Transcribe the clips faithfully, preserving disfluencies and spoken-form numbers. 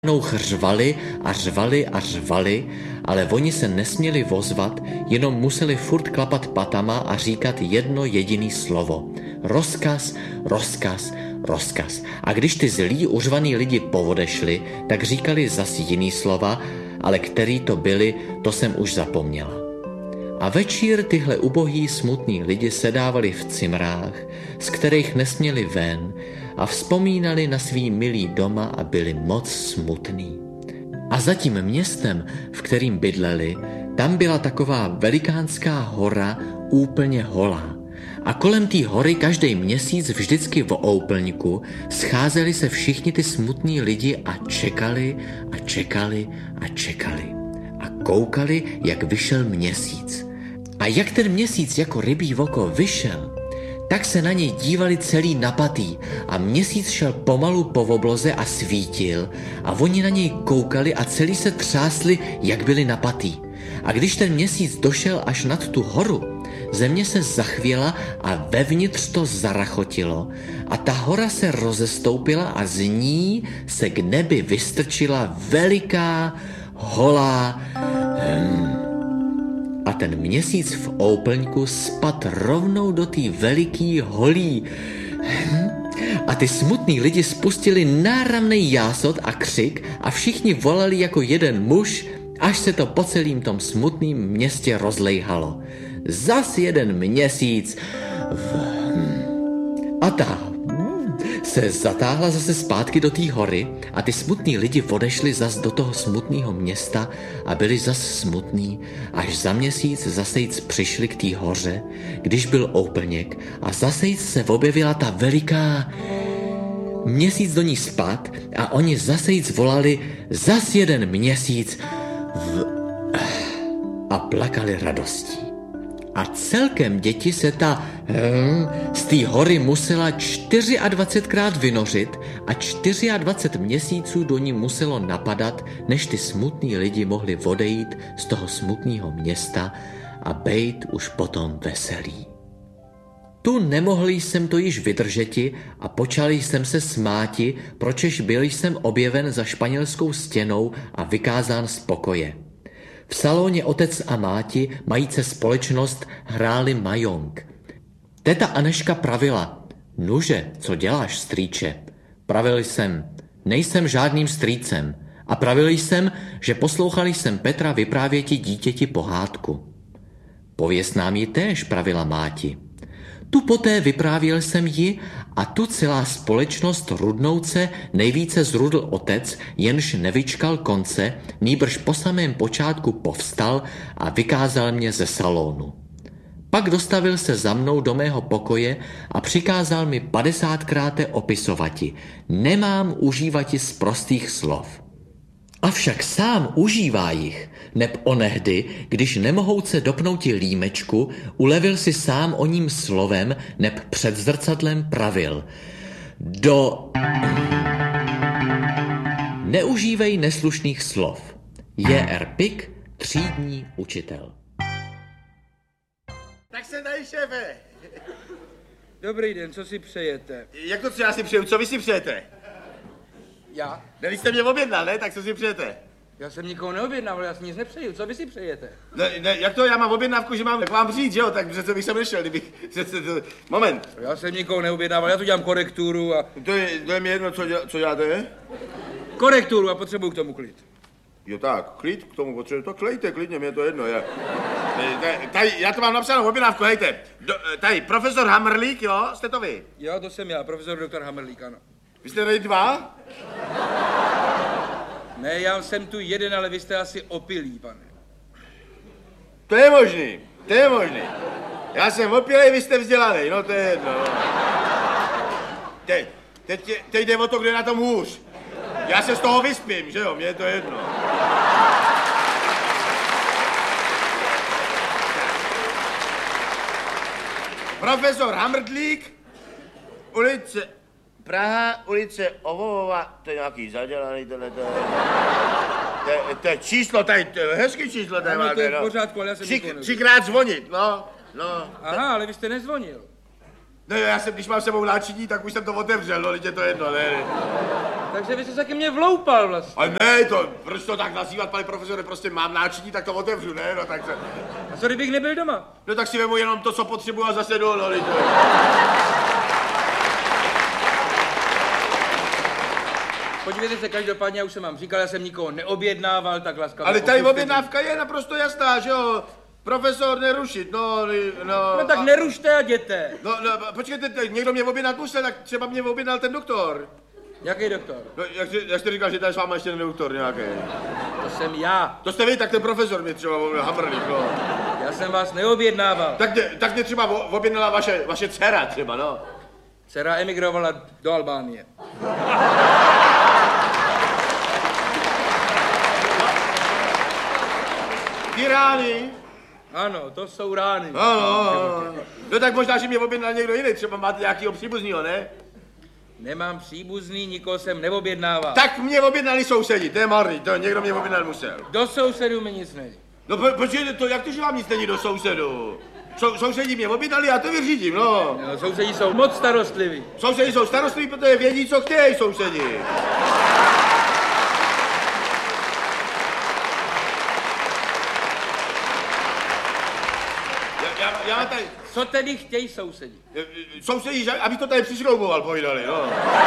Najednou řvali a řvali a řvali, ale oni se nesměli ozvat, jenom museli furt klapat patama a říkat jedno jediný slovo. Rozkaz, rozkaz, rozkaz. A když ty zlí uřvaný lidi povodešli, tak říkali zas jiný slova, ale který to byli, to jsem už zapomněla. A večír tyhle ubohý smutný lidi sedávali v cimrách, z kterých nesměli ven, a vzpomínali na svý milý doma a byli moc smutný. A za tím městem, v kterým bydleli, tam byla taková velikánská hora úplně holá. A kolem té hory každý měsíc vždycky v úplňku scházeli se všichni ty smutní lidi a čekali a čekali a čekali. A koukali, jak vyšel měsíc. A jak ten měsíc jako rybí oko vyšel, tak se na něj dívali celý napatý a měsíc šel pomalu po obloze a svítil a oni na něj koukali a celý se třásli, jak byli napatý. A když ten měsíc došel až nad tu horu, země se zachvěla a vevnitř to zarachotilo a ta hora se rozestoupila a z ní se k nebi vystrčila veliká, holá... Hmm, a ten měsíc v úplňku spad rovnou do té veliký holí. A ty smutný lidi spustili náramnej jásot a křik a všichni volali jako jeden muž, až se to po celým tom smutným městě rozlejhalo. Zas jeden měsíc. A ta se zatáhla zase zpátky do té hory a ty smutní lidi odešli zas do toho smutného města a byli zas smutní, až za měsíc zasejc přišli k té hoře, když byl úplněk a zasejc se objevila ta veliká... Měsíc do ní spad a oni zasejc volali zas jeden měsíc v... a plakali radostí. A celkem děti se ta hm, z té hory musela dvacetčtyřikrát vynořit a dvacet čtyři měsíců do ní muselo napadat, než ty smutný lidi mohli odejít z toho smutného města a bejt už potom veselý. Tu nemohli jsem to již vydržeti a počal jsem se smáti, pročež byl jsem objeven za španělskou stěnou a vykázán z pokoje. V salóně otec a máti, majíce společnost, hráli majong. Teta Aneška pravila, nuže, co děláš, strýče? Pravil jsem, nejsem žádným strýcem. A pravil jsem, že poslouchal jsem Petra vyprávěti dítěti pohádku. Pověz nám ji též, pravila máti. Tu poté vyprávěl jsem ji a tu celá společnost rudnouce nejvíce zrudl otec, jenž nevyčkal konce, nýbrž po samém počátku povstal a vykázal mě ze salonu. Pak dostavil se za mnou do mého pokoje a přikázal mi padesátkrát opisovati. Nemám užívati z prostých slov. Avšak sám užívá jich, neb onehdy, když nemohouce dopnouti límečku, ulevil si sám o ním slovem, neb před zrcadlem pravil. Do... Neužívej neslušných slov. J R Pik, třídní učitel. Tak jsem tady, šéfe. Dobrý den, co si přejete? Jak to, co já si přeju? Co vy si přejete? Já? Ne, vy jste mě objednal, ne? Tak co si přejete? Já jsem nikoho neobjednával, já si nic nepřeju. Co vy si přejete? Ne, ne, jak to, já mám objednávku, že mám k vám přijít, že jo? Tak přece bych sem nešel, kdybych... Přece to... Moment. Já jsem nikoho neobjednával, já tu dělám korekturu a... To je, to je mi jedno, co, děla, co děláte? Korekturu a potřebuju k tomu klid. Jo tak, klid k tomu potřebuji, tak klejte, klidně, mě to jedno, já. Tady, tady, já to mám napsanou objednávku, hejte. Do, tady, profesor Hamrlík, jo? Jste to vy? Jo, to jsem já, profesor doktor Hamrlík, ano. Vy jste tady dva? Ne, já jsem tu jeden, ale vy jste asi opilý, pane. To je možný, to je možný. Já jsem opilej, vy jste vzdělaný, no to je jedno. No. Teď, teď, teď jde o to, kdo je na tom hůř. Já se z toho vyspím, že jo, mně je to jedno. Profesor Hamrdlík, ulice Praha, ulice Ovovova, to je nějaký zadělaný, tohle to je... To je, to je číslo, tady, to je hezký číslo, tady máte, to je v no. pořádku, ale já jsem Tři, nikoho třikrát zvonit, no, no. Aha, ale vy jste nezvonil. No já jsem, když mám sebou náčiní, tak už jsem to otevřel, no, teď je to jedno, ne, ne. Takže vy jste se ke mně vloupal vlastně. Ale ne, to, proč to tak nazývat, pane profesore, prostě mám náčiní, tak to otevřu, ne, no tak se... A co kdybych nebyl doma? No tak si vemu jenom to, co potřebuji a zase jdu, no, to je... Podívejte se, každopádně, já už jsem vám říkal, já jsem nikoho neobjednával, tak laskavě. Ale tady objednávka je naprosto jasná, že jo? Profesor nerušit, no, no... No tak a... nerušte a jděte. No, no, počkejte, někdo mě objednat musel, tak třeba mě objednal ten doktor. Jaký doktor? No, jak, jsi, jak jste říkal, že tady s váma ještě ten doktor nějaký? To jsem já. To jste vy, tak ten profesor mě třeba hamrlík, no. Já jsem vás neobjednával. Tak mě, tak mě třeba objednala vaše, vaše dcera třeba, no. Dcera emigrovala do Albánie. Ty rány? Ano, to jsou rány. Ano, ano. No tak možná, že mě objednal někdo jiný, třeba máte nějakýho příbuznýho, ne? Nemám příbuzný, nikoho jsem neobjednával. Tak mě objednali sousedi, to je marný, to někdo mě objednal musel. Do sousedů mi nic není. No po, počkejte, to, jak to, že vám nic není do sousedu? Sou, sousedí mě objednali, já to vyřídím, no. No, sousedí jsou moc starostliví. Sousedi jsou starostliví, protože vědí, co chtějí sousedi. Já, já mám tady... Co tedy chtějí sousedí? Sousedí, že, aby to tady přišrouboval, povídali, no.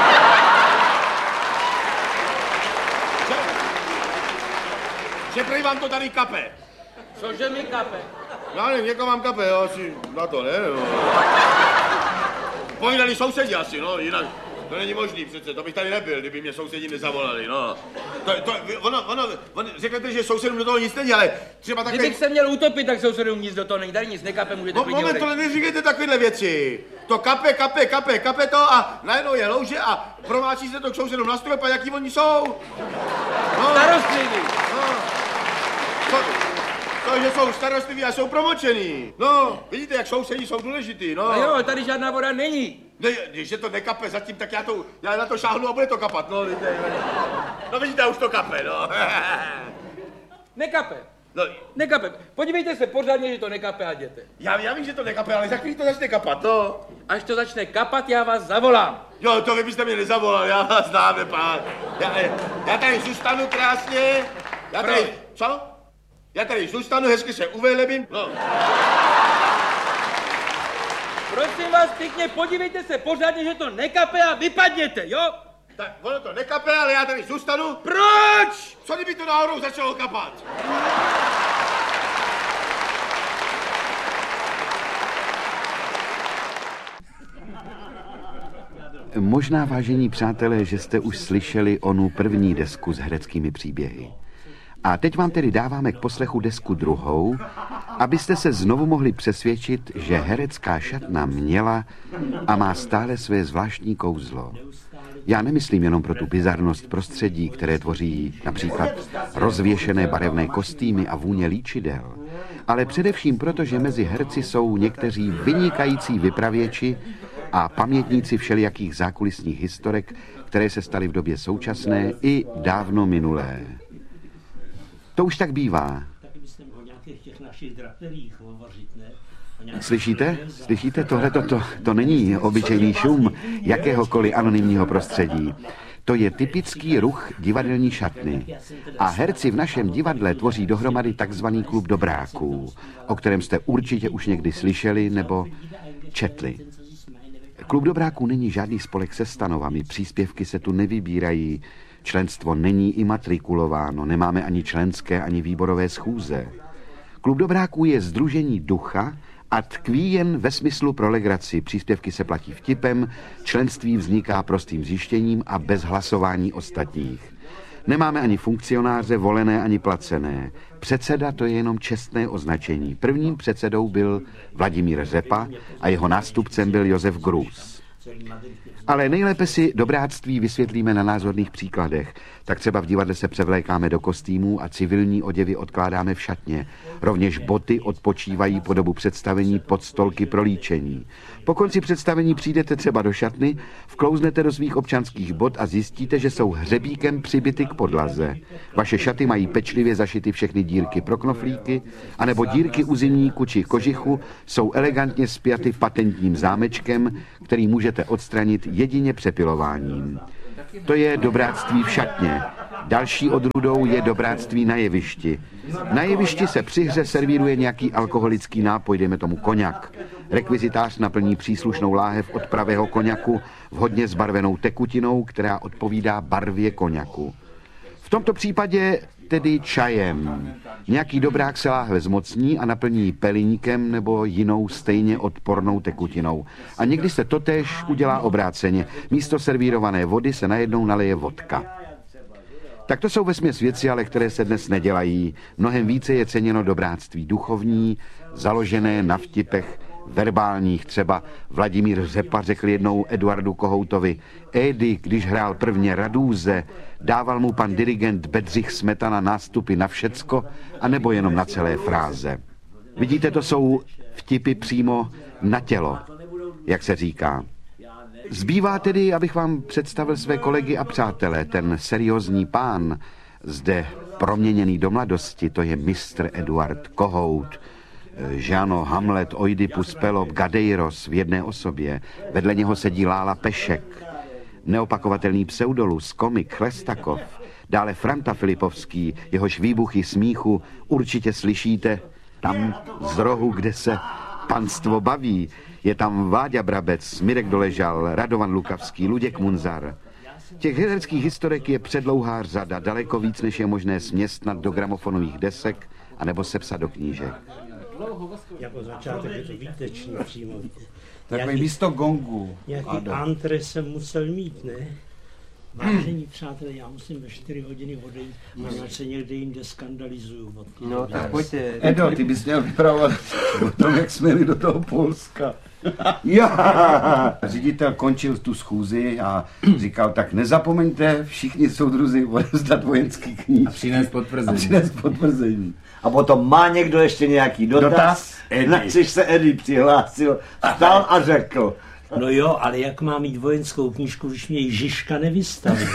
že, že prý vám to tady kape. Cože mi kape? Já nevím, někoho vám kape, jo, asi na to, ne? No. Povídali sousedi asi, no, jinak. To není možný přece, to bych tady nebyl, kdyby mě sousedi nezavolali, no. To, to, ono, ono, ono, řeknete, že sousedům do toho nic není, ale třeba takové... Kdybych se měl utopit, tak sousedům nic do toho není, tady nic nekape, můžete No, klidně moment, odejít. tohle neříkejte takovéhle věci. To kape, kape, kape, kape to a najednou je louže a promáčí se to k sousedům na strop a jaký oni jsou. No, Starostliví. no. To, to, že jsou starostliví a jsou promočený. No, vidíte, jak sousedí jsou důležitý, no. No jo, tady žádná voda není. Ne, když je to nekape zatím, tak já, to, já na to šáhnu a bude to kapat, no, vidíte. No vidíte, už to kape, no. Nekape. No, Nekape. Podívejte se pořádně, že to nekape a jděte. já, já vím, že to nekape, ale za chvíli to začne kapat, no. Až to začne kapat, já vás zavolám. Jo, to vy byste mě nezavolal, já vás známe, pán. Já, já tady zůstanu krásně. Já tady, Proč? co? Já tady zůstanu, hezky se uvelebím. No. Prosím vás pěkně, podívejte se pořádně, že to nekape a vypadněte, jo? Tak ono to nekape, ale já tady zůstanu. Proč? Co kdyby to náhodou začalo kapat? Možná, vážení přátelé, že jste už slyšeli onu první desku s hereckými příběhy. A teď vám tedy dáváme k poslechu desku druhou, abyste se znovu mohli přesvědčit, že herecká šatna měla a má stále své zvláštní kouzlo. Já nemyslím jenom pro tu bizarnost prostředí, které tvoří například rozvěšené barevné kostýmy a vůně líčidel, ale především proto, že mezi herci jsou někteří vynikající vypravěči a pamětníci všelijakých zákulisních historek, které se staly v době současné i dávno minulé. To už tak bývá. Slyšíte? Slyšíte? Tohle to, to, to není obyčejný šum jakéhokoliv anonymního prostředí. To je typický ruch divadelní šatny. A herci v našem divadle tvoří dohromady takzvaný klub dobráků, o kterém jste určitě už někdy slyšeli nebo četli. Klub dobráků není žádný spolek se stanovami, příspěvky se tu nevybírají, členstvo není imatrikulováno, nemáme ani členské, ani výborové schůze. Klub dobráků je sdružení ducha a tkví jen ve smyslu pro legraci. Příspěvky se platí vtipem, členství vzniká prostým zjištěním a bez hlasování ostatních. Nemáme ani funkcionáře, volené ani placené. Předseda to je jenom čestné označení. Prvním předsedou byl Vladimír Řepa a jeho nástupcem byl Josef Grus. Ale nejlépe si dobráctví vysvětlíme na názorných příkladech. Tak třeba v divadle se převlékáme do kostýmů a civilní oděvy odkládáme v šatně. Rovněž boty odpočívají po dobu představení pod stolky pro líčení. Po konci představení přijdete třeba do šatny, vklouznete do svých občanských bot a zjistíte, že jsou hřebíkem přibity k podlaze. Vaše šaty mají pečlivě zašity všechny dírky pro knoflíky, anebo dírky u zimníku či kožichu jsou elegantně spjaty patentním zámečkem, který můžete odstranit jedině přepilováním. To je dobráctví v šatně. Další odrůdou je dobráctví na jevišti. Na jevišti se při hře servíruje nějaký alkoholický nápoj, dejme tomu koňak. Rekvizitář naplní příslušnou láhev od pravého koňaku vhodně zbarvenou tekutinou, která odpovídá barvě koňaku. V tomto případě tedy čajem. Nějaký dobrák se láhve zmocní a naplní pelíňkem nebo jinou stejně odpornou tekutinou. A někdy se totéž udělá obráceně. Místo servírované vody se najednou naleje vodka. Tak to jsou vesměs věci, ale které se dnes nedělají. Mnohem více je ceněno dobráctví duchovní, založené na vtipech, verbálních. Třeba Vladimír Řepa řekl jednou Eduardu Kohoutovi: Édy, když hrál prvně Radúze, dával mu pan dirigent Bedřich Smetana nástupy na všecko, anebo jenom na celé fráze. Vidíte, to jsou vtipy přímo na tělo, jak se říká. Zbývá tedy, abych vám představil své kolegy a přátele. Ten seriózní pán, zde proměněný do mladosti, to je mistr Eduard Kohout. Žano, Hamlet, Oidipus, Pelop, Gadeiros v jedné osobě. Vedle něho sedí Lála Pešek. Neopakovatelný pseudolus, komik Chlestakov. Dále Franta Filipovský, jehož výbuchy smíchu určitě slyšíte tam z rohu, kde se panstvo baví. Je tam Váďa Brabec, Mirek Doležal, Radovan Lukavský, Luděk Munzar. Těch hereckých historek je předlouhá řada, daleko víc, než je možné směstnat do gramofonových desek anebo sepsat do knížek. Jako začátek je to výtečný přímo. Takové místo gongu. Nějaký antre jsem musel mít, ne? Vážení přátelé, já musím ve čtyři hodiny odejít, protože se někde jinde skandalizuju. No tak pojďte. Edo, ty bys měl vypravovat o tom, jak jsme jeli do toho Polska. Já. Ředitel končil tu schůzi a říkal: tak nezapomeňte všichni soudruzi odevzdat vojenský kníž. A přinést potvrzení. A přinést potvrzení. A potom má někdo ještě nějaký dotaz? Dotaz? Na což se Edy přihlásil, vstal a řekl: no jo, ale jak mám mít vojenskou knížku, když mě ji Žižka nevystaví?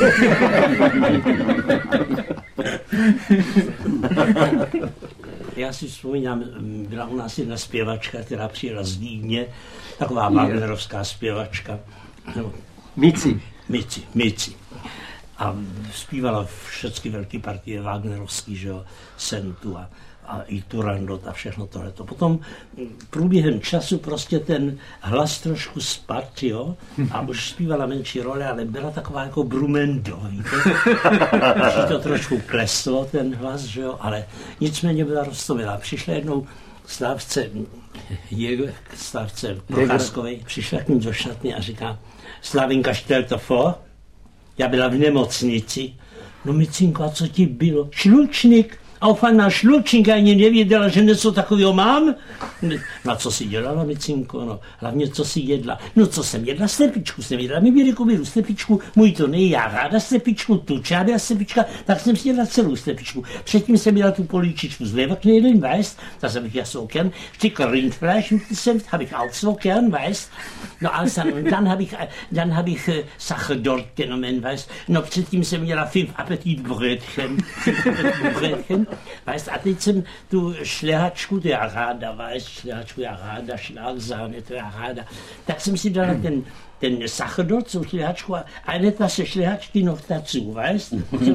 Já si vzpomínám, byla u nás jedna zpěvačka, která přijela z Vídně, taková wagnerovská zpěvačka. No, Mici. Mici, Mici. A zpívala všechny velké partie wagnerovský, že jo, Sentu a, a i Turandot a všechno tohleto. Potom průběhem času prostě ten hlas trošku spad, jo, a už zpívala menší role, ale byla taková jako Brumendo, víte. Už to trošku kleslo, ten hlas, že jo, ale nicméně byla roztomilá. Přišla jednou stávce, je, stávce Procházkovej, přišla k ní do šatny a říká: Slavinka, štel to for? Já byla v nemocnici. No, Micinko, a co ti bylo? Šlučník. A on má šlučník a ani nevěděla, že něco takového mám. No a co si dělala, Micinko? No, hlavně co si jedla. No, co jsem jedla? Slepičku jsem jedla. Mi Mirku beru slepičku, můj to nej, já ráda slepičku, tu čáda slepička, tak jsem si jedla celou slepičku. Předtím jsem jedla tu políčičku z Leberknödeln, weißt, das habe ich ja so gern. Stück Rindfleisch mit Senf habe ich auch so gern, weißt. No, alles dann, und dann habe ich, dann habe ich äh, Sache dort genommen, weißt. No, předtím jsem měla fünf Appetitbrötchen, Brötchen, weißt, a teď jsem tu šlehačku, to já ráda, weißt, šlehačku já ráda, šlágzáne, to já ráda. Tak jsem si dala ten, ten Sacherdort, so šlehačku a eine Tasse šlehačky noch dazu, weißt.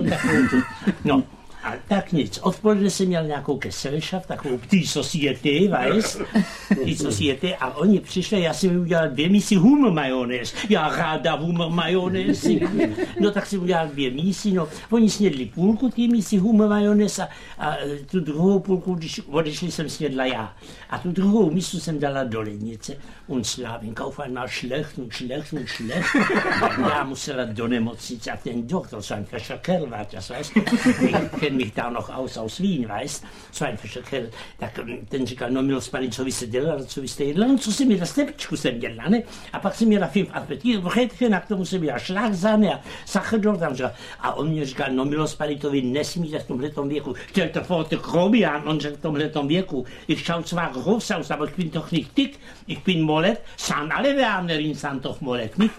No, a tak nic. Odpoledne jsem měl nějakou Gesellschaft, takovou Petit Société, weißt, Petit Société, a oni přišli, já jsem udělal dvě mísy humor majonez. Já ráda humor majonez. No tak jsem udělal dvě mísy, no. Oni snědli půlku té mísy humor majonez a, a tu druhou půlku, když odešli, jsem snědla já. A tu druhou mísu jsem dala do lednice. Und Slavinka auf einmal schlecht und schlecht und schlecht. Já musela do nemocnice a ten doktor, so ein fescher Kerl war das, weißt. Ich kenn mich da noch aus, aus Wien, weißt. So ein fescher Kerl. Tak ten říkal: no milost pani, co vy jste dělala, co vy jste jedla, no co jsem měla, slepičku jsem dělala, ne? A pak jsem měla fünf Appetitbrötchen, a k tomu jsem měla šlágzáne a Sacherdort. A on mě říkal: no milost pani, to vy nesmíte v tomhletom věku. Stellte vor, der Grobian, on řekl v tomhletom věku. Ich schau zwar groß aus, aber ich bin doch nicht dick. Ich bin Molet, sind alle Wernerin, sind doch Molet, nicht?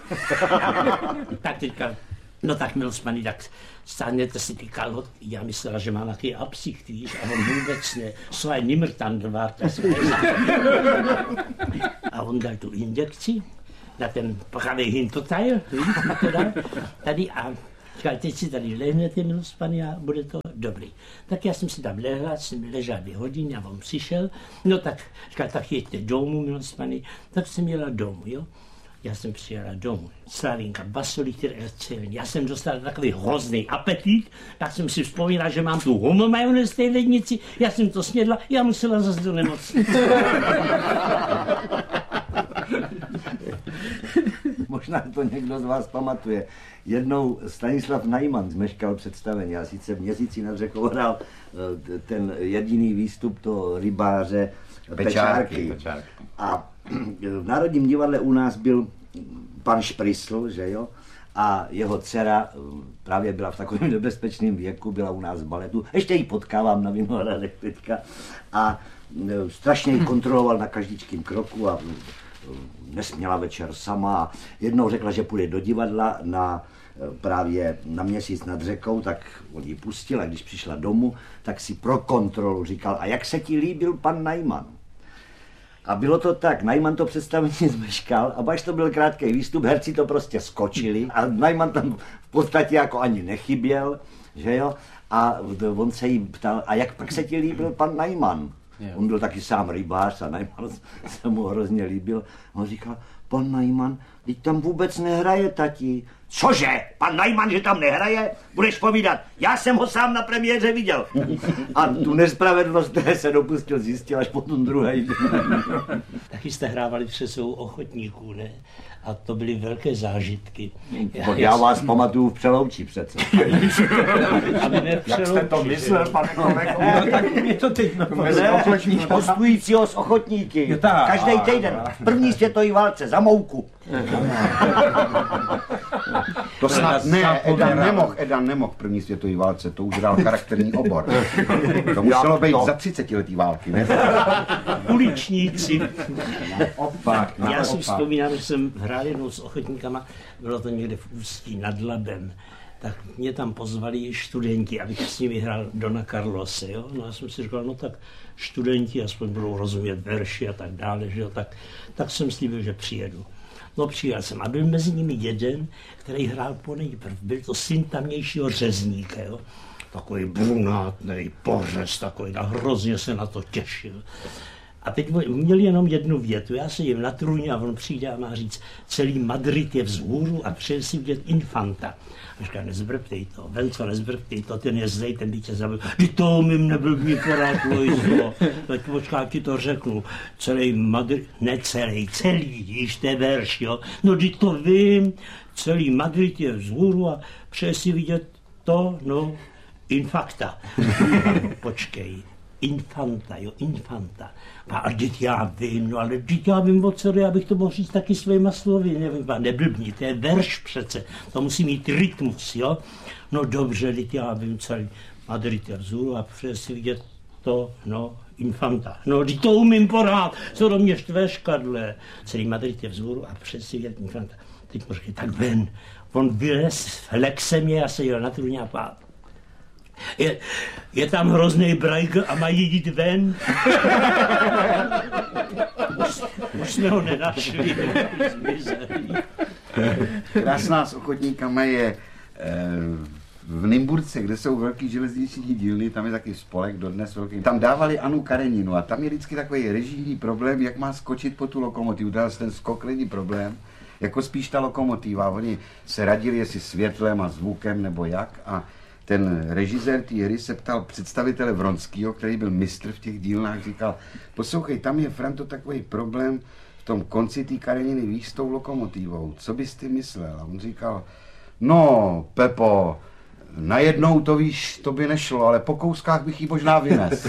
Tak teďka, no tak milost pani, tak stáhněte si ty kalhotky. Já myslela, že má nějaký absicht, víš, a on vůbec ne. So ein Nimmertander war das. A on dal tu injekci, na ten pravý hintotajl, tady a říkal, teď si tady lehnete, milospaný, a bude to dobrý. Tak já jsem si tam lehla, jsem ležel dvě hodiny a on přišel, no tak říkal, tak jeďte domů, milospaný, tak jsem jela domů, jo. Já jsem přijela domů, Slavinka, basolík, celý. Já jsem dostal takový hrozný apetit, tak jsem si vzpomínal, že mám tu humamajonez v té lednici, já jsem to snědla, já musela zase do nemocnice. Možná to někdo z vás pamatuje. Jednou Stanislav Najman zmeškal představení, a sice v Měsíci nad řekou hrál ten jediný výstup toho rybáře Pečárky. Pečárky. A v Národním divadle u nás byl pan Šprysl, že jo? A jeho dcera právě byla v takovém nebezpečném věku, byla u nás v baletu. Ještě ji potkávám na Vinohradech teďka. A strašně ji kontroloval na každičkým kroku a nesměla večer sama. Jednou řekla, že půjde do divadla na právě na Měsíc nad řekou, tak on ji pustil, a když přišla domů, tak si pro kontrolu říkal, a jak se ti líbil pan Najman? A bylo to tak, Najman to představení zmeškal, a až to byl krátký výstup, herci to prostě skočili a Najman tam v podstatě jako ani nechyběl, že jo? A on se jí ptal, a jak pak se ti líbil pan Najman? Yeah. On byl taky sám rybář a Najman se mu hrozně líbil. On říkal, pan Najman, teď tam vůbec nehraje, tati. Cože? Pan Najman, že tam nehraje? Budeš povídat, já jsem ho sám na premiéře viděl. A tu nespravedlnost, které se dopustil, zjistil až potom druhý. Taky jste hrávali před svou ochotníků, ne? A to byly velké zážitky. Já, já vás pamatuju v Přelouči přece. Jak jste to myslel, pane kolego? No, tak mě to teď napadlo. Hostujícího z ochotníky. Každý týden. V první světové válce za mouku. To snad ne, Edan nemohl, Edan nemohl v první světové válce, to už hrál charakterní obor. To muselo být za třicetiletý války, ne? Uličníci. Opak, Já si vzpomínám, že jsem hrál jednou s ochotníkama, bylo to někde v Ústí nad Labem, tak mě tam pozvali studenti, abych s nimi hrál Dona Carlose, jo? No já jsem si říkal, no tak studenti aspoň budou rozumět verši a tak dále, že jo? Tak, tak jsem slíbil, že přijedu. No přijel jsem a byl mezi nimi jeden, který hrál ponejprv, byl to syn tamnějšího řezníka, jo? Takový brunátnej pořez, takový, a hrozně se na to těšil. A teď měl jenom jednu větu, já se jim na trůně a on přijde a má říct, celý Madrid je vzhůru a přeje si vidět infanta. A říká, nezbrbtej to, Venco, nezbrbtej to, ten je zlej, ten by tě zabil. Ty to umím, nebyl mě porád, Lojzo. Teď počká, ti to řeknu. Celý Madrid, ne celý, celý, již to je verš, jo. No, teď to vím, celý Madrid je vzhůru a přeje si vidět to, no, infakta. Počkej. Infanta, jo, infanta. A teď já vím, no ale teď já vím, o co jde, abych to mohl říct taky svýma slovy, nevím, neblbni, to je verš přece, to musí mít rytmus, jo. No dobře, teď já vím, celý Madrid je vzhůru a přeje si vidět to, no, infanta. No, teď to umím pořád, co do mě štve škadle. Celý Madrid je vzhůru a přeje si vidět infanta. Teď možná tak ven, on vylez, flekse mě a se jel na trůně a pát. Je, je tam hrozný brajk a mají jít ven. už, už jsme ho nenašli. Krásná s ochotníkama je eh, v Nymburce, kde jsou velký železniční dílny, tam je taky spolek dodnes velký. Tam dávali Anu Kareninu a tam je vždycky takový režijní problém, jak má skočit po tu lokomotivu. Dal ten skok není problém, jako spíš ta lokomotiva. Oni se radili, jestli světlem a zvukem nebo jak. A ten režisér té hry se ptal představitele Vronskýho, který byl mistr v těch dílnách, říkal, poslouchej, tam je, Franto, takový problém v tom konci té Kareniny, víš, s tou lokomotivou, co bys ty myslel? A on říkal, no, Pepo, najednou to víš, to by nešlo, ale po kouskách bych ji možná vynes.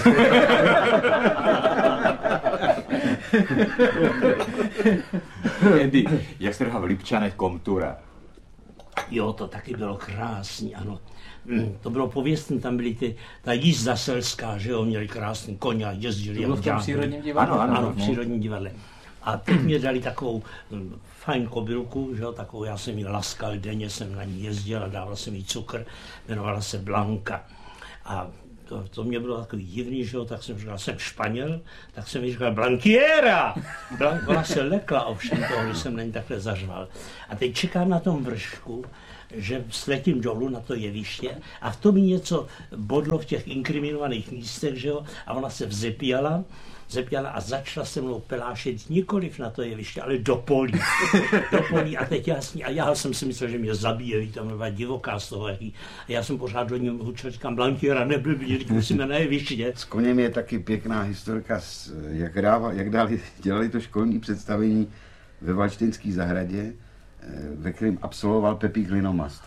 Andy, jak jste hrál v Lipčanech Komtura? Jo, to taky bylo krásný, ano. Mm, to bylo pověstné, tam byly ty, ta jízda selská, že jo, měli krásný koně a jezdili. To bylo v tom přírodním divadle? Ano, ano, ano, v přírodním divadle. A teď mě dali takovou um, fajn kobylku, že jo, takovou, já jsem jí laskal, denně jsem na ní jezdil a dával jsem jí cukr, jmenovala se Blanka. A to, to mě bylo takový divný, že jo, tak jsem říkal, jsem Španěl, tak jsem jí říkal, Blanquiera! Blan, ona se lekla ovšem toho, když jsem na ní takhle zařval. A teď čekám na tom vršku, že sletím dolů na to jeviště a v tom mi něco bodlo v těch inkriminovaných místech, že jo, a ona se vzepíjala, zepěla a začala se mnou pelášit nikoliv na to jeviště, ale do polí. Do polí a teď jasně, a já jsem si myslel, že mě zabije, víte, tam byla divoká z toho, jaký. A já jsem pořád do něho hučel, říkám, Blanquiera, neblbni, musíme na jeviště. S koněm je taky pěkná historka, jak, dával, jak dali, dělali to školní představení ve Valštejnské zahradě, ve kterém absolvoval Pepík Linomast.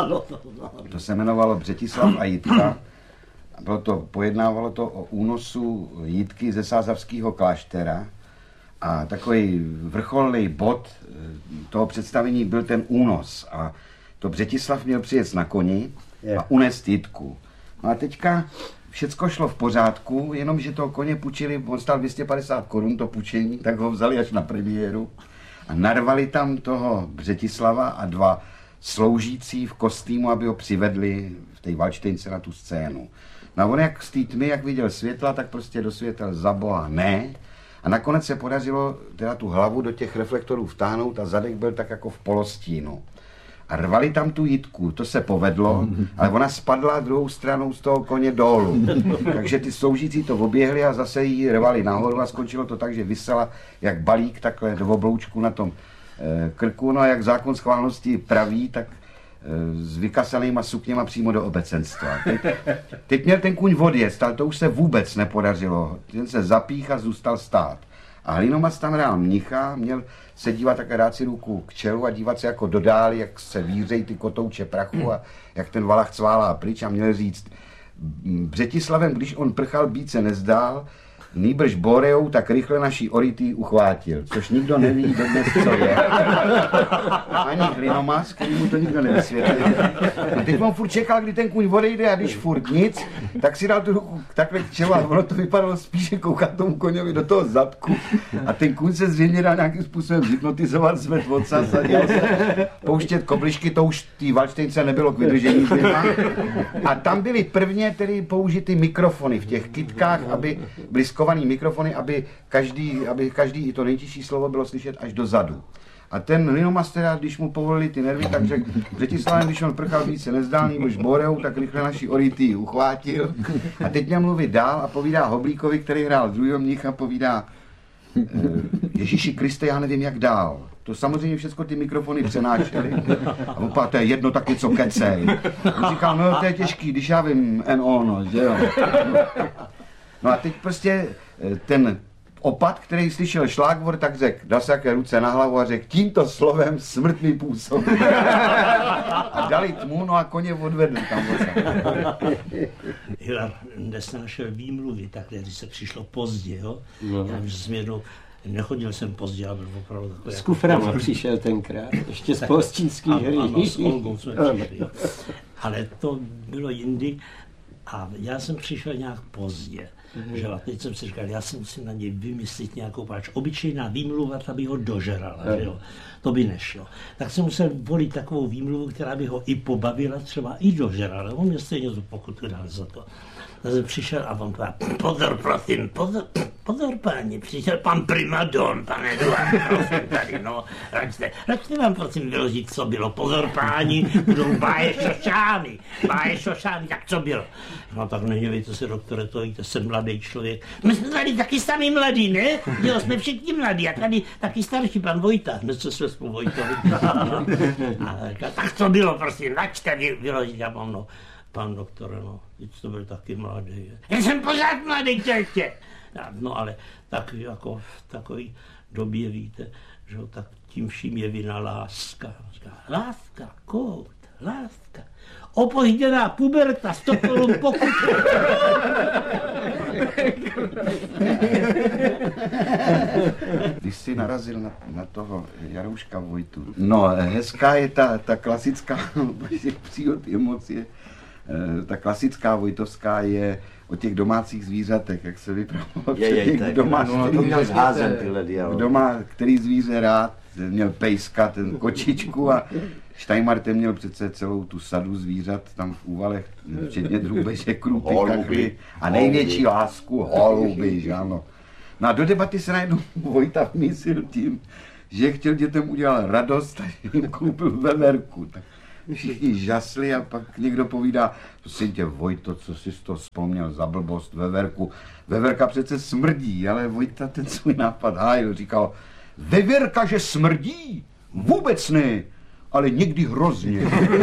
To se jmenovalo Břetislav a Jitka. Bylo to, pojednávalo to o únosu Jitky ze Sázavského kláštera a takový vrcholný bod toho představení byl ten únos a to Břetislav měl přijet na koni a unést Jitku. No a teďka všecko šlo v pořádku, jenomže toho koně půjčili, on stál dvě stě padesát korun to půjčení, tak ho vzali až na premiéru a narvali tam toho Břetislava a dva sloužící v kostýmu, aby ho přivedli v té Valštejnce na tu scénu. No a on jak z té tmy, jak viděl světla, tak prostě do světel za boha ne. A nakonec se podařilo teda tu hlavu do těch reflektorů vtáhnout a zadek byl tak jako v polostínu. A rvali tam tu Jitku, to se povedlo, ale ona spadla druhou stranou z toho koně dolů. Takže ty sloužící to oběhli a zase jí rvali nahoru a skončilo to tak, že visela jak balík takhle do obloučku na tom e, krku. No a jak zákon schválnosti praví, tak s vykasanýma sukněma přímo do obecenstva. Teď, teď měl ten kůň odjet, ale to už se vůbec nepodařilo. Ten se zapích a zůstal stát. A Hlinomat tam hrál mnicha, měl se dívat tak a dát si ruku k čelu a dívat se jako dodáli, jak se vířejí ty kotouče prachu a jak ten valach cválá pryč a měl říct, Břetislavem, když on prchal, být se nezdál, nýbrž Boreou tak rychle naší Oritý uchvátil, což nikdo neví dodnes, co je. Ani Hlinomas, který mu to nikdo nevysvětlil. A teď on furt čekal, kdy ten kůň odejde a když furt nic, tak si dal tu ruku takhle k čelu a ono to vypadalo spíše koukat tomu koňovi do toho zadku. A ten kůň se zřejmě dal nějakým způsobem hypnotizovat, zvedl odsaz a dělal se pouštět koblišky, to už tý Valštejnce nebylo k vydržení zima. A tam byly prvně tedy použity mikrofony v těch kytkách, aby byly mikrofony, aby každý, aby každý i to nejtěžší slovo bylo slyšet až dozadu. A ten Hlinomas teda, když mu povolili ty nervy, tak řekl, Břetislavem, když on prchal víc se nezdál, nýbrž Boreou, tak rychle naší Oritý uchvátil. A teď měl mluvit dál a povídá Hoblíkovi, který hrál druhýho mnicha, povídá Ježíši Kriste, já nevím jak dál. To samozřejmě všechno ty mikrofony přenášely. A opa, to je jedno taky, co kecej. On říkal, no to je těžký, když já vím en ono, že jo. No a teď prostě ten opat, který slyšel šlágvor, tak řekl, dal se jaké ruce na hlavu a řekl, tímto slovem smrt mi působí. A dali tmu, no a koně odvedli tam. Já dnes našel výmluvy, takhle, když se přišlo pozdě, jo. No. Já že jsem jednou, nechodil jsem pozdě, ale byl opravdu takový... S kuframa jako... přišel tenkrát, ještě z pohostinských hry. Ano, s Olgou jsme přišli, jo. Ale to bylo jindy a já jsem přišel nějak pozdě. Mm. Že? A teď jsem si říkal, já si musím na něj vymyslet nějakou páč. Obyčejná výmluva, ta by ho dožerala, mm. že jo? To by nešlo. Tak jsem musel volit takovou výmluvu, která by ho i pobavila, třeba i dožerala. On mě stejně tu pokutu dal za to. Tak jsem přišel a on povedal, pozor, prosím, pozor, pozor, páni, přišel pan primadon, pane Eduard, prosím, tady, no, račte, račte vám, prosím, vyložit, co bylo. Pozor, páni, budou báje šošány, báje šošány, tak co bylo? No tak nedělejte se, doktore, to víte, jsem mladý člověk. My jsme tady taky sami mladí, ne? Jo, jsme všichni mladí a tady taky starší pan Vojta, hned se jsme spolu Vojtovi. A říkal, tak co bylo, prosím, račte vyložit, já mám, no. Pan doktor, no, teď to byl taky mladý. Já jsem pořád mladý, čertě. No ale tak jako v takové době, víte, že tak tím vším je vina láska. Říká, láska, kout, láska. Opožděná puberta, sto korun pokud. Když jsi narazil na, na toho Jarouška Vojtu. No, hezká je ta, ta klasická, přijde ty emocie. Ta klasická vojtovská je o těch domácích zvířatech, jak se vypravilo. Je, je, tak, doma, no, to měl zházen tyhle dialogy. Doma, který zvíře rád, měl pejska, ten kočičku a Steinmartem měl přece celou tu sadu zvířat tam v Úvalech, včetně drůbeže, krupy, kachly a největší lásku holuby, že ano. No a do debaty se najednou Vojta vmísil tím, že chtěl dětem udělat radost a jim koupil veverku. Tak všichni žasli a pak někdo povídá, prosím tě Vojto, co jsi to vzpomněl za blbost, veverku. Veverka přece smrdí, ale Vojta ten svůj nápad hájil, říkal, veverka, že smrdí? Vůbec ne, ale někdy hrozně.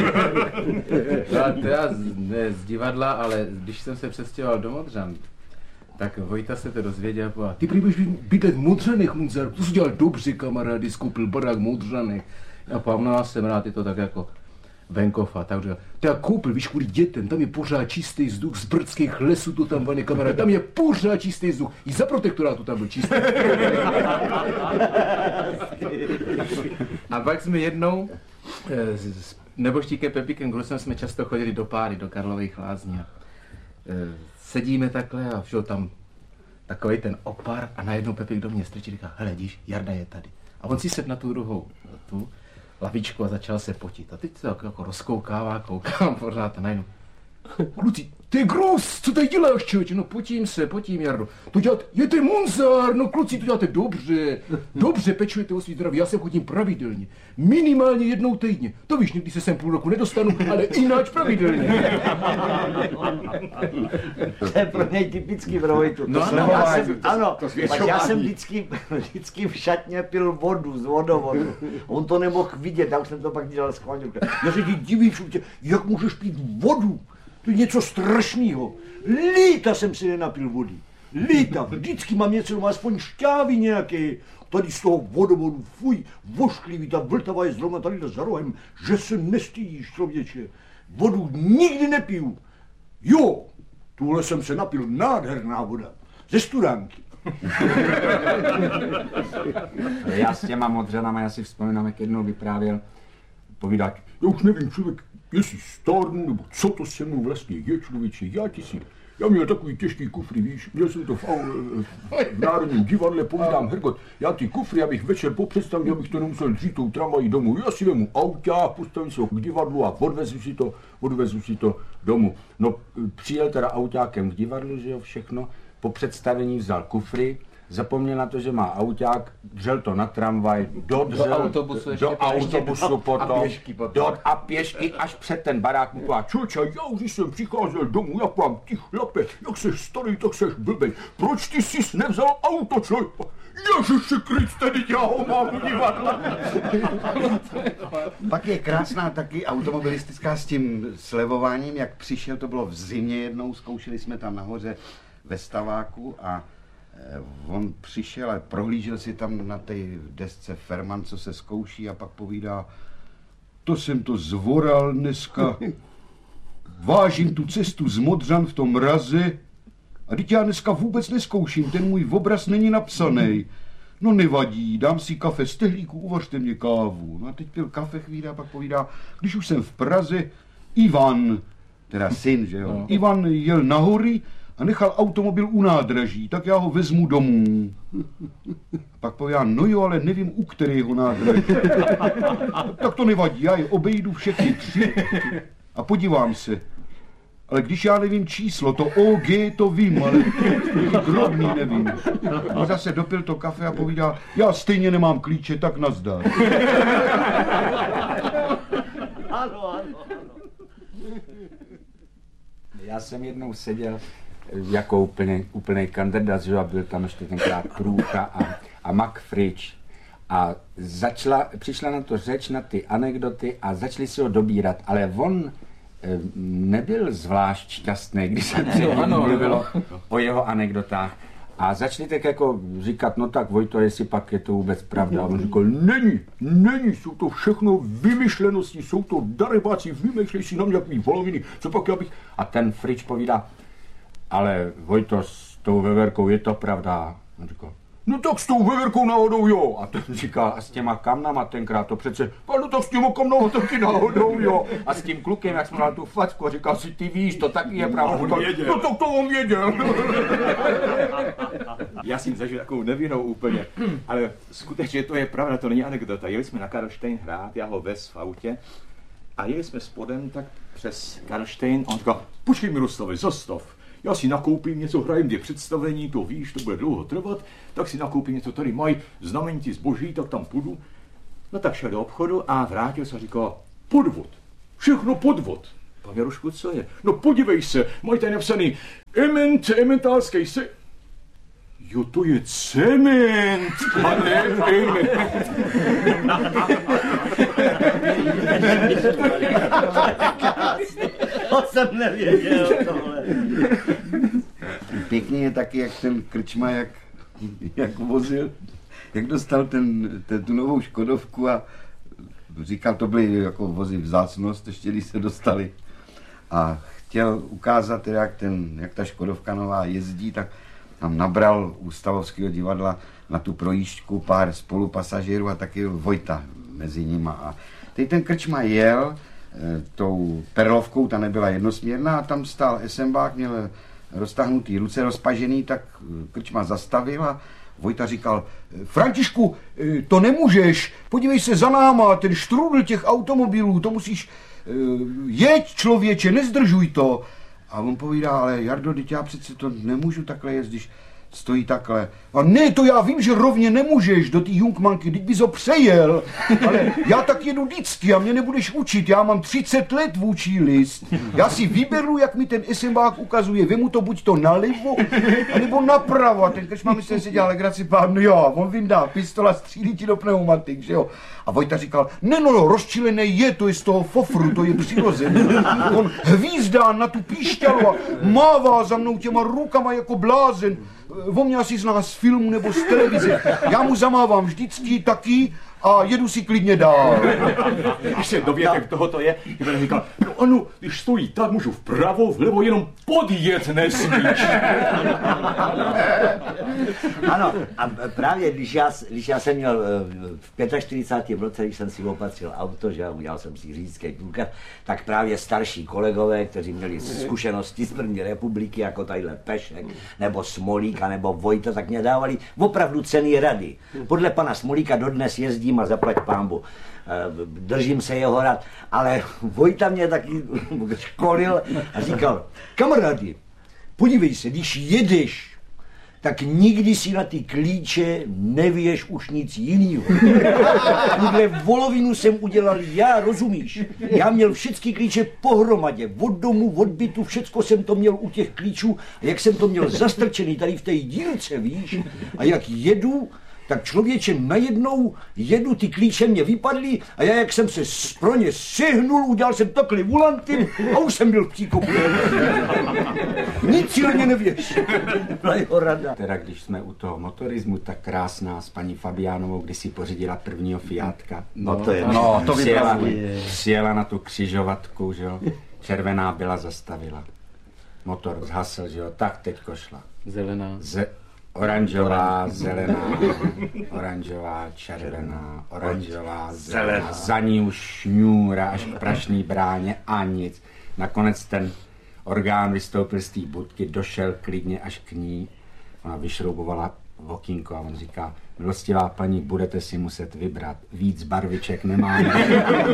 Já teda z, ne z divadla, ale když jsem se přestěhoval do Modřan, tak Vojta se to dozvěděl a povedal, ty prý budeš bydlet v Modřanech, Munzar, to jsi dělal dobře, kamarády, skoupil barák v Modřanech. A pamnoval jsem rád, je to tak jako venkov a tak říkal, ty já koupil, víš, kvůli dětem, tam je pořád čistý vzduch, z brdských lesů to tam vane, kamarád, tam je pořád čistý vzduch, i za protektorátu tam byl čistý. A pak jsme jednou s neboštíkem Pepíkem Grusem jsme často chodili do Páry, do Karlových Lázní. Sedíme takhle a všel tam takovej ten opar a najednou Pepík do mě strčí a říká, hele, díš, Jarda je tady. A on si sedl na tu druhou tu lavičku a začal se potit. A teď se tak jako rozkoukává, koukám pořád a najednou. Kluci, ty Grus, co tady děláš, člověče? No potím se, potím, Jardo. To děláte, je to Munzar, no kluci, to děláte dobře. Dobře pečujete o svý zdraví, já se chodím pravidelně. Minimálně jednou týdně. To víš, někdy se sem půl roku nedostanu, ale jináč pravidelně. To je pro něj typický pro Vojtu. No, to no, já no, jsem, ano, pak já jsem vždycky, vždycky v šatně pil vodu z vodovodu. On to nemohl vidět, já už jsem to pak dělal schválně. Já se ti divíš, jak můžeš pít vodu? To je něco strašného. Líta jsem si nenapil vody. Líta. Vždycky mám něco, mám aspoň šťávy nějaké. Tady z toho vodovodu, fuj, vošklivý, ta vltava je zrovna tady za rohem, že se nestydíš, člověče. Vodu nikdy nepiju. Jo, tuhle jsem se napil, nádherná voda. Ze studánky. Já s těma Modřanama, já si vzpomínám, jak jednou vyprávěl, povídat, já už nevím, člověk, jestli stárnu, nebo co to se mnou vlastně je, člověče, já ti si, já měl takový těžký kufry, víš, měl jsem to v, v Národním divadle, povídám, Hergot, já ty kufry, abych večer po představě, abych to nemusel dřít tou tramvají domů, já si vemu auťák, postavím se ho k divadlu a odvezu si to, odvezu si to domů. No, přijel teda auťákem k divadlu, že jo, všechno, po představení vzal kufry, zapomněl na to, že má auťák, dřel to na tramvaj, dodřel, do autobusu, do autobusu potom, a pěšky potom. Do, a pěšky až před ten barák mu povedal, čoče, já už jsem přicházel domů, já povám, ty chlape, jak seš starý, tak seš blbej, proč ty jsi nevzal auto, člověk? Ježiši Krist, tedy já ho mám u divadla. Pak je krásná taky automobilistická s tím slevováním, jak přišel, to bylo v zimě jednou, zkoušeli jsme tam nahoře ve staváku a on přišel a prohlížel si tam na té desce Ferman, co se zkouší a pak povídá, to jsem to zvoral dneska, vážím tu cestu z Modřan v tom mraze a teď já dneska vůbec neskouším, ten můj obraz není napsaný. No nevadí, dám si kafe z tehlíku, uvařte mě kávu. No a teď pil kafe chvíli a pak povídá, když už jsem v Praze, Ivan, teda syn, že jo, no. Ivan jel na hory a nechal automobil u nádraží, tak já ho vezmu domů. Pak povídá, no jo, ale nevím, u kterého nádraží. Tak to nevadí, já je obejdu všechny tři a podívám se. Ale když já nevím číslo, to O G to vím, ale drobný nevím. No zase dopil to kafe a povídá, já stejně nemám klíče, tak nazdar. Ano, ano, ano. Já jsem jednou seděl jako úplný, úplný kandidát, že byl tam ještě tenkrát Krůcha a, a Mac Fridge. A začala, přišla na to řeč, na ty anekdoty a začali si ho dobírat, ale on nebyl zvlášť šťastný, když se mluvilo o jeho anekdotách. A začali tak jako říkat, no tak Vojto, jestli pak je to vůbec pravda. A on říkal, není, není, jsou to všechno vymyšlenosti, jsou to darebáci, vymýšlej si na mě takový voloviny, co pak já bych... A ten Fridge povídá, ale Vojto, s tou veverkou je to pravda. On říkal, No tak s tou veverkou náhodou jo. A ten říkal, a s těma kamnama tenkrát to přece, no tak s těma kamnama taky náhodou jo. A s tím klukem, jak jsme dal tu facku, říkal si, ty víš, to taky je pravda. No, no tak to on věděl. Já jsem zažil takovou nevinnou úplně, ale skutečně to je pravda, to není anekdota. Jeli jsme na Karlštejn hrát, já ho vez v autě a jeli jsme spodem tak přes Karlštejn a on říkal, počkej Miroslave, zastav. Já si nakoupím něco, hrajem dvě představení, to víš, to bude dlouho trvat, tak si nakoupím něco, tady mají znamení zboží, tak tam půjdu. No tak šel do obchodu a vrátil se a říkal, podvod, všechno podvod. Pan Jarošku, co je? No podívej se, mají tady napsaný ement, ementálský se... Jo, to je cement, a ne ement. To jsem nevěděl, tohle. Pěkně je taky, jak ten krčma, jak, jak vozil, jak dostal ten, ten, tu novou Škodovku a říkal, to byly jako vozy vzácnost, ještě když se dostali. A chtěl ukázat, jak, ten, jak ta Škodovka nová jezdí, tak tam nabral u Stavovského divadla na tu projížďku pár spolupasažérů a taky Vojta mezi nima. A teď ten krčma jel e, tou perlovkou, ta nebyla jednosměrná a tam stál esembák, měl roztáhnutý ruce, rozpažený, tak krčma zastavil a Vojta říkal, Františku, to nemůžeš, podívej se za náma, ten štrůdl těch automobilů, to musíš, jeď člověče, nezdržuj to. A on povídá, ale Jardo, teď já přece to nemůžu takhle jezdit, když stojí takhle. A ne, to já vím, že rovně nemůžeš do té Jungmanky, teď bys ho přejel, ale já tak jedu vždycky a mě nebudeš učit, já mám třicet let vůči list. Já si vyberu, jak mi ten esembák ukazuje, vemu to buď to nalevo, anebo napravo. A ten krčma myslel, že se dělá legraci, pán, no jo, on vyndá pistola, střílí ti do pneumatik, že jo. A Vojta říkal, ne no, no, rozčilený je, to je z toho fofru, to je přirozený. On hvízdá na tu píšťalu a mává za mnou těma rukama jako blázen. On mě asi zná z filmu nebo z televize. Já mu zamávám vždycky taky a jedu si klidně dál. Ještě dovětek tohoto je, že bych říkal, no ano, když stojí tak, můžu vpravo, vlevo, jenom podjet nesmíš. Ano, a právě když já, když já jsem měl v čtyřicátém pátém roce, když jsem si opatřil auto, že udělal jsem si řidičský průkaz, tak právě starší kolegové, kteří měli zkušenosti z první republiky, jako tadyhle Pešek, nebo Smolíka, nebo Vojta, tak mě dávali opravdu cenné rady. Podle pana Smolíka dodnes jezdím a zaplať pánbu. Držím se jeho rad, ale Vojta mě taky školil a říkal, kamarádi, podívej se, když jedeš, tak nikdy si na ty klíče nevěš už nic jinýho. Tuhle volovinu jsem udělal já, rozumíš? Já měl všechny klíče pohromadě, od domu, od bytu, všecko jsem to měl u těch klíčů a jak jsem to měl zastrčený tady v té dílce, víš? A jak jedu, tak člověče najednou jedu, ty klíče mě vypadly a já, jak jsem se pro ně sehnul, udělal jsem takhle volantem a už jsem byl v příkopu. Nic si na ně nevěš. Byla jeho rada. Teda když jsme u toho motorismu, tak krásná s paní Fabiánovou, když si pořídila prvního Fiatka. No, no to je. No, to přijela, přijela na tu křižovatku, že jo. Červená byla, zastavila. Motor zhasl, že jo. Tak teďko šla. Zelená. Z... Oranžová, zelená, oranžová, červená, oranžová, zelená. Za ní už šňůra až k prašný bráně a nic. Nakonec ten orgán vystoupil z té budky, došel klidně až k ní. Ona vyšroubovala okýnko a on říká, milostivá paní, budete si muset vybrat. Víc barviček nemáme.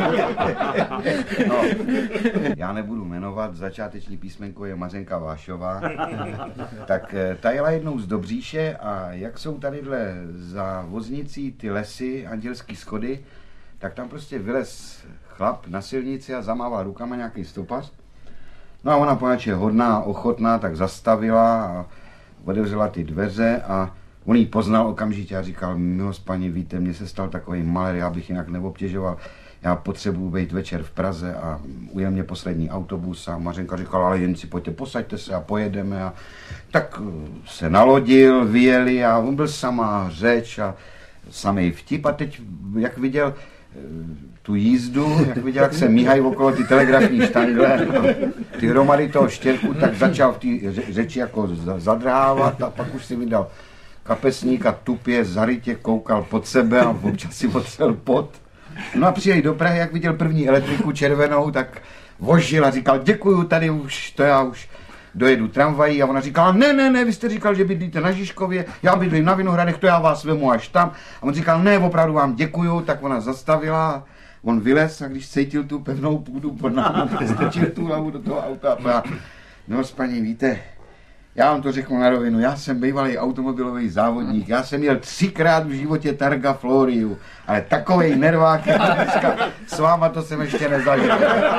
No, já nebudu jmenovat, začáteční písmenko je Mařenka Vášová. Tak ta jela jednou z Dobříše a jak jsou tadyhle za voznicí ty lesy, Andělský schody, tak tam prostě vylez chlap na silnici a zamával rukama nějaký stopař. No a ona poněč je hodná, ochotná, tak zastavila a otevřela ty dveře a on jí poznal okamžitě a říkal, milost paní, víte, mně se stal takový malér, já bych jinak neobtěžoval, já potřebuji být večer v Praze a ujel mě poslední autobus a Mařenka říkala, ale jen si pojďte, posaďte se a pojedeme a tak se nalodil, vyjeli a on byl samá řeč a samej vtip a teď, jak viděl tu jízdu, jak viděl, jak se míhají okolo ty telegrafní štangle, ty hromady toho štěrku, tak začal v té řeči jako zadrávat a pak už si vydal kapesník a tupě zarytě koukal pod sebe a občas si otřel pot. No a přijeli do Prahy, jak viděl první elektriku červenou, tak vožil a říkal, děkuju, tady už, to já už dojedu tramvají. A ona říkala, ne, ne, ne, vy jste říkal, že bydlíte na Žižkově, já bydlím na Vinohradech, to já vás vemu až tam. A on říkal, ne, opravdu vám děkuju, tak ona zastavila. On vylez a když cítil tu pevnou půdu pod námi, strčil tu hlavu do toho auta a no, paní, víte, já vám to řeknu na rovinu, já jsem bývalý automobilový závodník, já jsem měl třikrát v životě Targa Floriu, ale takovej nervák, dneska s váma to jsem ještě nezažil.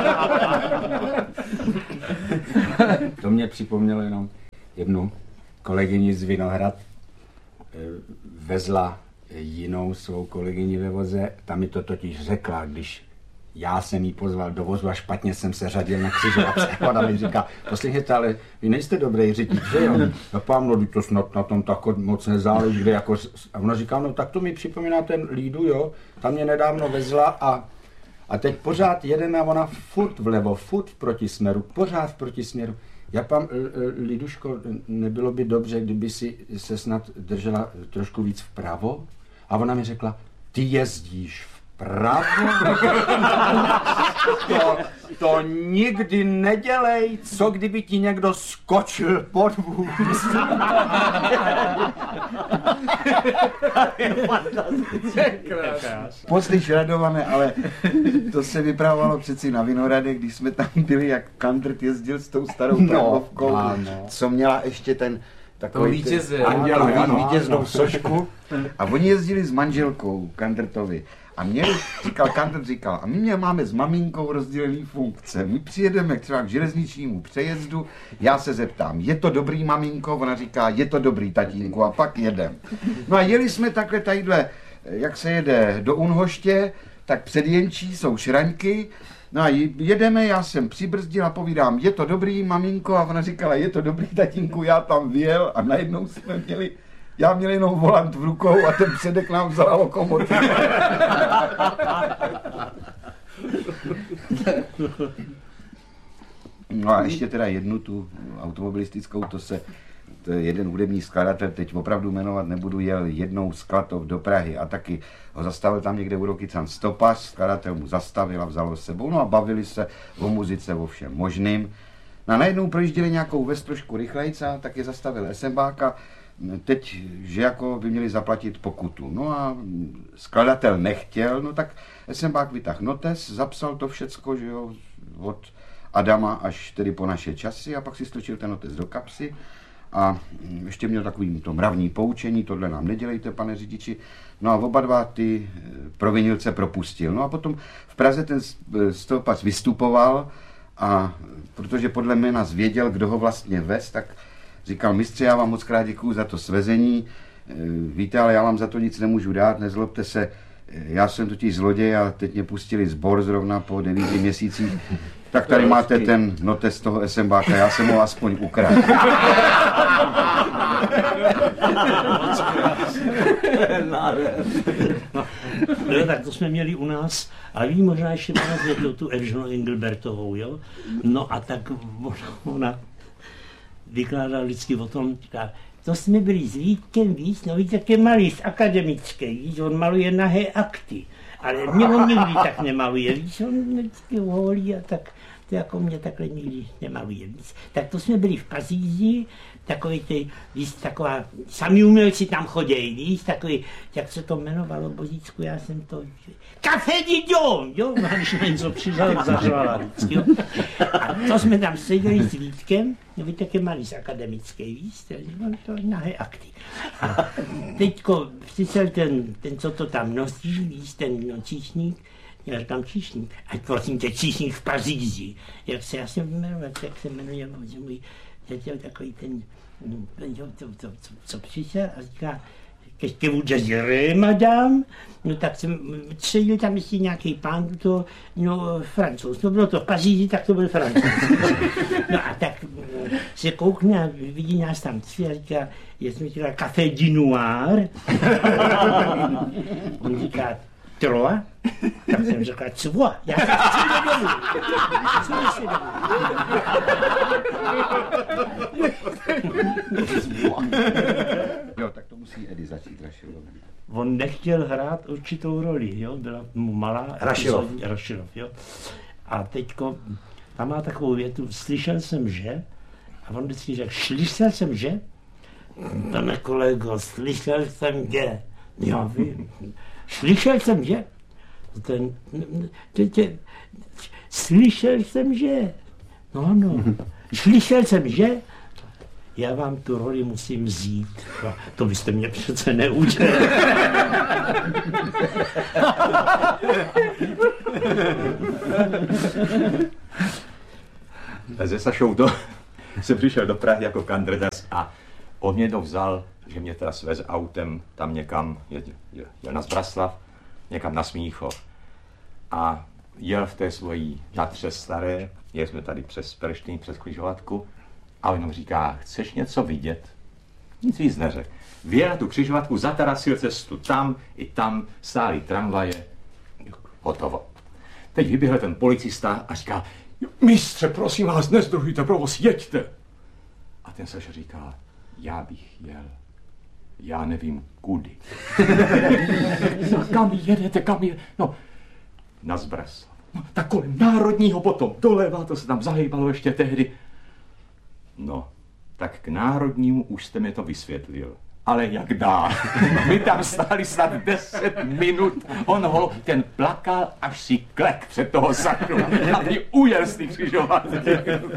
To mě připomnělo jenom jednu kolegyni z Vinohrad, vezla jinou svou kolegyni ve voze, ta mi to totiž řekla, když já jsem jí pozval do vozu a špatně jsem se řadil na křižovatce. A ona mi říká, poslychněte, ale vy nejste dobrý řidič, že jo? A pán, no, to snad na tom tak moc nezáleží, kde jako... A ona říká, no tak to mi připomíná ten Lídu, jo? Tam mě nedávno vezla a, a teď pořád jedeme a ona furt vlevo, furt v protisměru, pořád v protisměru. Já pán, Liduško, nebylo by dobře, kdyby si se snad držela trošku víc vpravo? A ona mi řekla, ty jezdíš vpravo? To, to nikdy nedělej, co kdyby ti někdo skočil pod vůz. Poslyš, Radované, ale to se vyprávalo přeci na Vinohradech, když jsme tam byli, jak Kandrt jezdil s tou starou prahovkou, no, co měla ještě ten takový vítěze, ten vítěznou sošku. A oni jezdili s manželkou Kandrtovi. A měli, říkal, Kandrt říkal, a my mě máme s maminkou rozdělený funkce. My přijedeme třeba k železničnímu přejezdu, já se zeptám, je to dobrý, maminko? Ona říká, je to dobrý, tatínku, a pak jedem. No a jeli jsme takhle tadyhle, jak se jede do Unhoště, tak před Jenčí jsou šraňky. No a jedeme, já jsem přibrzdil a povídám, je to dobrý, maminko? A ona říkala, je to dobrý, tatínku, já tam vyjel a najednou jsme měli, já měl jenom volant v rukou a ten předek nám vzala lokomotivu. No a ještě teda jednu tu automobilistickou, to se, to je jeden hudební skladatel, teď opravdu jmenovat nebudu, jel jednou z Klatov do Prahy a taky ho zastavil tam někde u Rokycan stopař, skladatel mu zastavil a vzal ho s sebou, no a bavili se o muzice, o všem možným. No a najednou projížděli nějakou ves trošku rychlejc a tak je zastavil SMBáka, teď, že jako by měli zaplatit pokutu. No a skladatel nechtěl, no tak SMBák vytáhl notes, zapsal to všecko, že jo, od Adama až tedy po naše časy a pak si strčil ten notes do kapsy a ještě měl takový to mravní poučení, tohle nám nedělejte, pane řidiči. No a oba dva ty provinilce propustil. No a potom v Praze ten stopař vystupoval a protože podle mě nás věděl, kdo ho vlastně vez, tak říkal, mistře, já vám moc krát děkuju za to svezení, víte, ale já vám za to nic nemůžu dát, nezlobte se, já jsem totiž zloděj a teď mě pustili zbor zrovna po devíti měsících, tak tady máte ten notes z toho SMBáka, já jsem ho aspoň ukradl. No, tak to jsme měli u nás, ale ví, možná ještě máme tu, tu Evženu Engelbertovou, jo? No a tak ona, ona vykládala vždycky o tom, říká, to jsme byli s Vítkem, víc, no víc, jak je malíř akademický, víc, on maluje nahé akty, ale mě on nikdy tak nemaluje, víc, on vždycky holí a tak, to jako mě takhle nikdy nemaluje víc. Tak to jsme byli v Paříži, takový ty, víc, taková, sami umělci tam chodějí, víc, takový, jak se to jmenovalo, Božícku, já jsem to, Café Dijon, jo, no, když na něco přišel, zařvala vždycky, jo. A to jsme tam seděli s Vítkem, no víte, jak je malíř akademický, víc, on to nahé akty. A teďko přišel ten, ten, co to tam nosí, víc, ten no, číšník, já říkám číšník, ať prosím tě, číšník v Paříži, jak se, já jsem jmenuje, jak se jmenuje, můj dětel takový ten, ten jo, to, to, to, co přišel a říká, qu'est-ce que vous désirez, madame? No tak jsem středil tam ještě nějaký pán, to, no Francouz, no bylo to v Paříži, tak to byl Francouz. No a tak se koukne a vidí nás tam tři a říká, jestli mi říká Café du Noir. On říká, Trois? Tak jsem říkal, co? Já se chci domů. Chci se domů. Jo, tak to musí začít Rašilovem? On nechtěl hrát určitou roli, jo, byla mu malá... Rašilov. Rašilov, jo. A teďko, tam má takovou větu, slyšel jsem, že? A on vždycky řekl, slyšel jsem, že? Pane kolego, slyšel jsem, že? Já vím. Slyšel jsem, že? Ten, tě, slyšel jsem, že? No ano. Slyšel jsem, že? Já vám tu roli musím vzít. To byste mě přece neudělali. Se Sašou to jsem přišel do Prahy jako kandidat a on mě to vzal, že mě teda sveze autem tam někam, jel, jel na Zbraslav, někam na Smíchov. A jel v té svojí Tatře staré, jeli jsme tady přes Perštýn, přes křižovatku a on jenom říká, chceš něco vidět? Nic víc neřekl. Vjel na tu křižovatku, zatarasil cestu tam i tam, stály tramvaje, hotovo. Teď vyběhl ten policista a říká, mistře, prosím vás, nezdržujte provoz, jeďte. A ten Saša říká, já bych jel, já nevím kudy. No, kam jedete, kam jedete? No, na Zbraslav. No, tak kolem Národního potom, doleva, to se tam zahýbalo ještě tehdy. No, tak k Národnímu už jste mi to vysvětlil. Ale jak dá? My tam stáli snad deset minut. On ho, ten plakal, až si klek před toho Sašu. Aby ujel z těch křižovatky.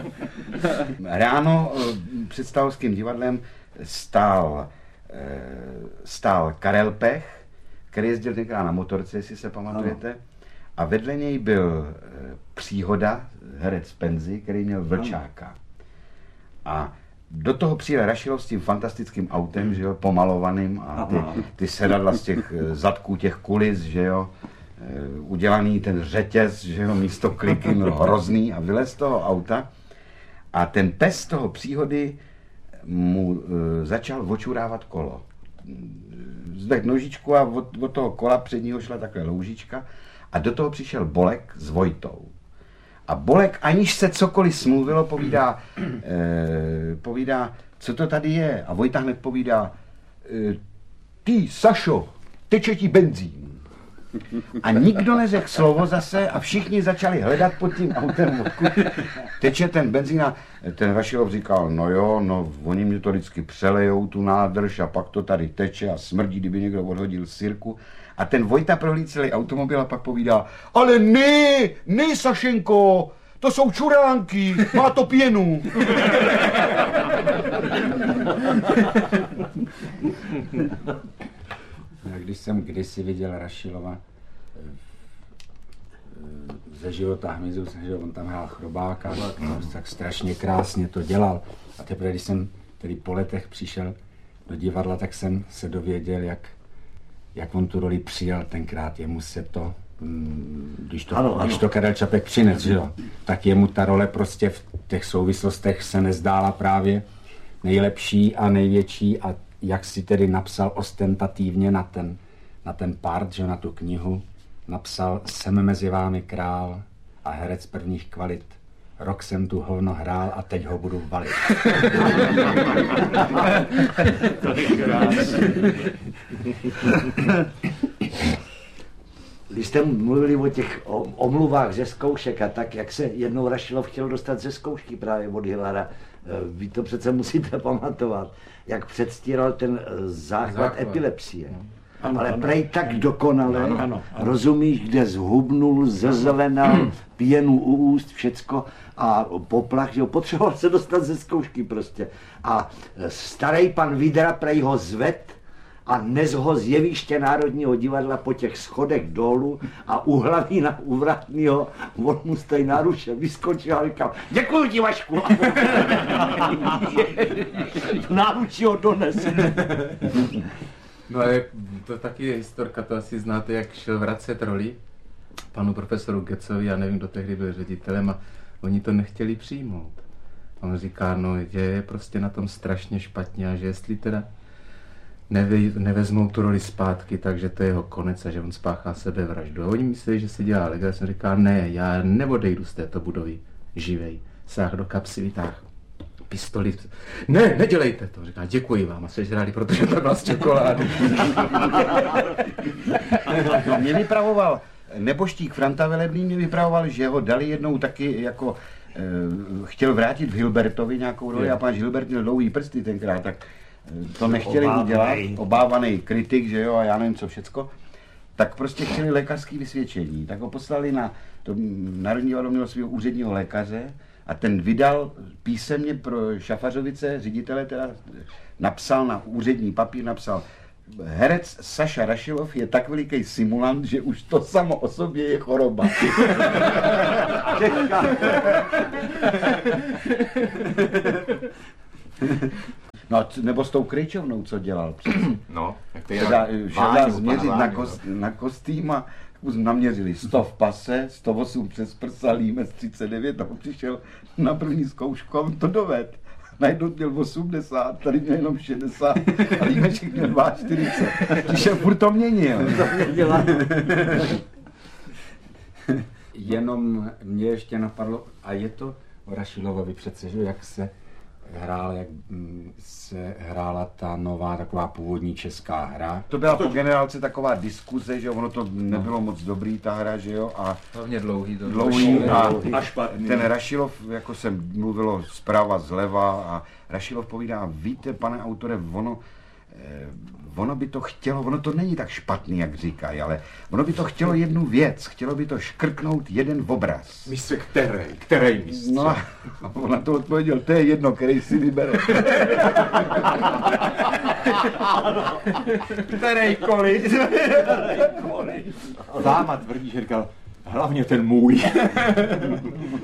Ráno před Stavovským divadlem stál, stál Karel Pech, který jezdil tenkrát na motorce, jestli se pamatujete. Ano. A vedle něj byl Příhoda, herec Penzy, který měl Vlčáka. A do toho přijel Rašilov s tím fantastickým autem, že jo, pomalovaným a ty, ty sedadla z těch zadků těch kulis, že jo, udělaný ten řetěz, že jo, místo kliky, no, hrozný, a vylez z toho auta a ten pes toho Příhody mu uh, začal očurávat kolo. Zdech nožičku a od, od toho kola předního šla takhle loužička a do toho přišel Bolek s Vojtou. A Bolek, aniž se cokoliv smluvilo, povídá, eh, povídá, co to tady je. A Vojta hned povídá, eh, ty, Sašo, teče ti benzín. A nikdo neřekl slovo zase a všichni začali hledat pod tím autem, odkud teče ten benzín. A ten Rašilov říkal, no jo, no oni mi to vždycky přelejou tu nádrž a pak to tady teče a smrdí, kdyby někdo odhodil sirku. A ten Vojta prohlíd celý automobil a pak povídá, ale ne, ne, Sašenko, to jsou čuránky, má to pěnu. Když jsem kdysi viděl Rašilova ze Života hmyzu, že on tam hrál chrobáka, tak strašně krásně to dělal. A teprve, když jsem tedy po letech přišel do divadla, tak jsem se dověděl, jak jak on tu roli přijal tenkrát, jemu se to, když to, ano, když ano. to Karel Čapek přines, že jo, tak jemu ta role prostě v těch souvislostech se nezdála právě nejlepší a největší a jak si tedy napsal ostentativně na ten, na ten part, že na tu knihu, napsal Jsem mezi vámi král a herec prvních kvalit. Rok jsem tu hovno hrál a teď ho budu valit. To je krásné. Když jste mluvili o těch omluvách ze zkoušek a tak, jak se jednou Rašilov chtěl dostat ze zkoušky právě od Hillara, vy to přece musíte pamatovat, jak předstíral ten záchvat, záchvat. epilepsie. Ano, ale ano. Prej tak dokonale, ano, ano, ano. Rozumíš, kde zhubnul, zezelenal, pěnu u úst, všecko a poplach, že ho potřeboval se dostat ze zkoušky prostě. A starý pan Vidra prej ho zved a nes ho z jeviště Národního divadla po těch schodech dolů a u hlavy na uvratnýho, on mu z té náruče vyskočil a říkal, děkuju ti, Vašku. Náručí ho dones. No ale to taky je historka, to asi znáte, jak šel vracet roli panu profesoru Gecovi, já nevím, kdo tehdy byl ředitelem a oni to nechtěli přijmout. A on říká, no, že je prostě na tom strašně špatně a že jestli teda neve, nevezmou tu roli zpátky, takže to je jeho konec a že on spáchá sebevraždu. A oni mysleli, že se dělá legraci. Já jsem říkal, ne, já neodejdu z této budovy živej. Sáh do kapsy, vytáhl tu pistoli. Ne, nedělejte to. Říká, děkuji vám a sežrali, protože to byla z čokolády. No, mě vypravoval neboštík Franta Velebný, mě vypravoval, že ho dali jednou taky jako e, chtěl vrátit v Hilbertovi nějakou roli a pan Hilbert měl dlouhý prsty tenkrát, tak to nechtěli udělat, obávaný kritik, že jo, a já nevím co všecko, tak prostě chtěli lékařské vysvědčení, tak ho poslali na, to Národní divadlo mělo svého úředního lékaře a ten vydal písemně pro Šafařovice, ředitele teda napsal na úřední papír, napsal herec Saša Rašilov je tak veliký simulant, že už to samo o sobě je choroba. No, nebo s tou Krejčovnou, co dělal přece. No, jak to je. Šel nás změřit na, kost, na kostým a naměřili sto v pase, sto osm přes prsa, límec třicet devět a on přišel na první zkoušku a on to dovedl. Najednou měl osmdesát, tady měl jenom šedesát a límeček měl čtyřicet dva. Přišel furt to měnil. Jenom mě ještě napadlo, a je to o Rašilovovi přece, že jak se hrál, jak se hrála ta nová taková původní česká hra. To byla po generálce taková diskuze, že ono to nebylo moc dobrý ta hra, že jo, a hlavně dlouhý, to dlouhý a, a špatný. Ten Rašilov, jako se mluvilo zprava, zleva a Rašilov povídá, víte, pane autore, ono, eh, ono by to chtělo, ono to není tak špatný, jak říkají, ale ono by to chtělo jednu věc, chtělo by to škrtnout jeden obraz. Mistře, který? Který mistře? No a on na to odpověděl, to je jedno, který si vybere. Kterejkoliv. Dáma tvrdí, že říkal, hlavně ten můj.